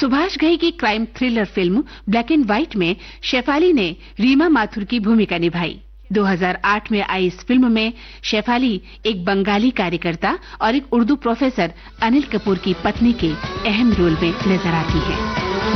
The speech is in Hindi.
सुभाष घई की crime thriller film black and white में शेफाली ने रीमा माथुर की भूमिका निभाई। 2008 में आई इस फिल्म में शेफाली एक बंगाली कार्यकर्ता और एक उर्दू प्रोफेसर अनिल कपूर की पत्नी के अहम रोल में नजर आती हैं।